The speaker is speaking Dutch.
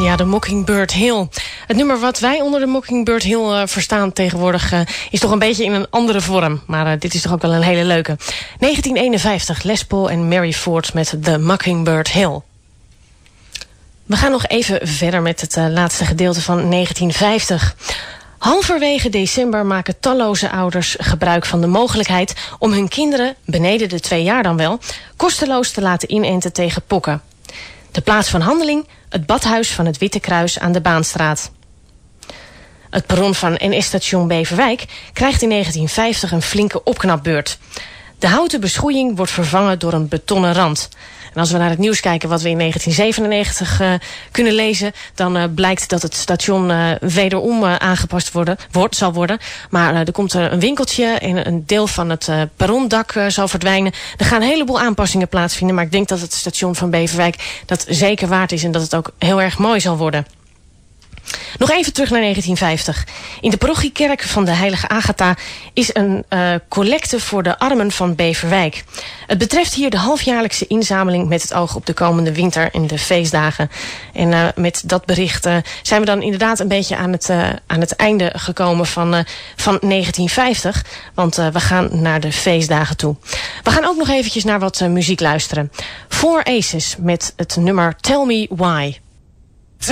Ja, de Mockingbird Hill. Het nummer wat wij onder de Mockingbird Hill verstaan tegenwoordig is toch een beetje in een andere vorm. Maar dit is toch ook wel een hele leuke. 1951, Les Paul en Mary Ford met The Mockingbird Hill. We gaan nog even verder met het laatste gedeelte van 1950. Halverwege december maken talloze ouders gebruik van de mogelijkheid om hun kinderen, beneden de 2 jaar dan wel, kosteloos te laten inenten tegen pokken. De plaats van handeling, het badhuis van het Witte Kruis aan de Baanstraat. Het perron van NS-station Beverwijk krijgt in 1950 een flinke opknapbeurt. De houten beschoeiing wordt vervangen door een betonnen rand. En als we naar het nieuws kijken wat we in 1997 kunnen lezen, dan blijkt dat het station wederom aangepast zal worden. Maar er komt een winkeltje en een deel van het perrondak zal verdwijnen. Er gaan een heleboel aanpassingen plaatsvinden, maar ik denk dat het station van Beverwijk dat zeker waard is en dat het ook heel erg mooi zal worden. Nog even terug naar 1950. In de parochiekerk van de Heilige Agatha is een collecte voor de armen van Beverwijk. Het betreft hier de halfjaarlijkse inzameling met het oog op de komende winter en de feestdagen. En met dat bericht zijn we dan inderdaad een beetje aan het einde gekomen van 1950. Want we gaan naar de feestdagen toe. We gaan ook nog eventjes naar wat muziek luisteren. Four Aces met het nummer Tell Me Why.